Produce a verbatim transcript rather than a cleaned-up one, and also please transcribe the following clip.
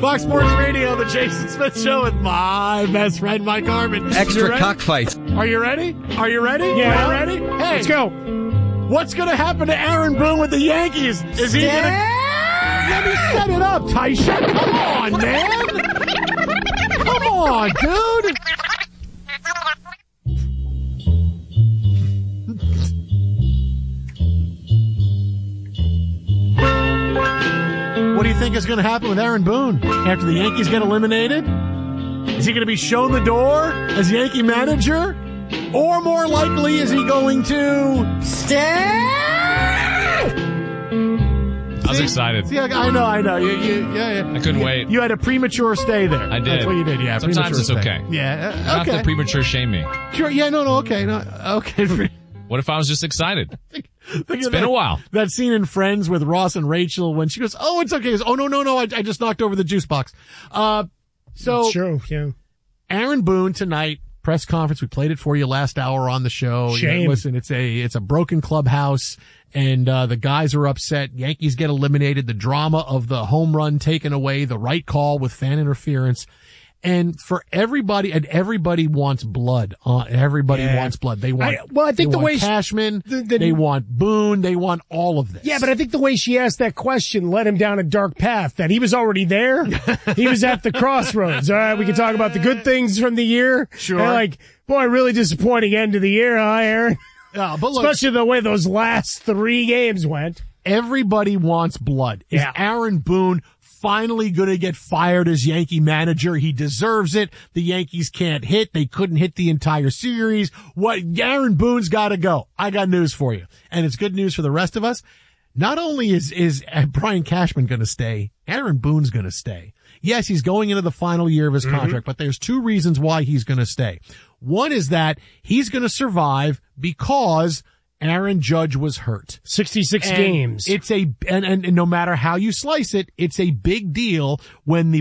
Fox Sports Radio, the Jason Smith Show with my best friend, Mike Harmon. Extra cockfights. Are you ready? Are you ready? Yeah. Are you ready? Hey, let's go. What's going to happen to Aaron Boone with the Yankees? Is he going to... Let me set it up, Tysha. Come on, man. Come on, dude. What do you think is going to happen with Aaron Boone after the Yankees get eliminated? Is he going to be shown the door as Yankee manager? Or more likely, is he going to stay? I was excited. See, I know, I know. You, you, yeah, yeah. I couldn't you, wait. You had a premature stay there. I did. That's what you did, yeah. Sometimes it's stay. okay. Yeah, You uh, don't okay. have to premature shame me. Sure, yeah, no, no, okay. No, okay. What if I was just excited? Think It's of been that, a while. That scene in Friends with Ross and Rachel when she goes, oh, it's okay. Goes, oh, no, no, no, I, I just knocked over the juice box. Uh, so. It's true, yeah. Aaron Boone tonight, press conference. We played it for you last hour on the show. Shame. You know, listen, it's a, it's a broken clubhouse and, uh, the guys are upset. Yankees get eliminated. The drama of the home run taken away, the right call with fan interference. And for everybody, and everybody wants blood. Uh, everybody Yeah. wants blood. They want, I- well, I think they the want way she- Cashman, the- the- they want Boone, they want all of this. Yeah, but I think the way she asked that question led him down a dark path, that he was already there. He was at the crossroads. All right, we can talk about the good things from the year. Sure. And like, boy, really disappointing end to the year, huh, Aaron? Yeah, but look, Especially the way those last three games went. everybody wants blood. Is Yeah. Aaron Boone finally going to get fired as Yankee manager? He deserves it. The Yankees can't hit. They couldn't hit the entire series. What? Aaron Boone's got to go. I got news for you. And it's good news for the rest of us. Not only is, is Brian Cashman going to stay, Aaron Boone's going to stay. Yes, he's going into the final year of his Mm-hmm. contract, but there's two reasons why he's going to stay. One is that he's going to survive because Aaron Judge was hurt. sixty-six And games. It's a, and, and, and no matter how you slice it, it's a big deal when the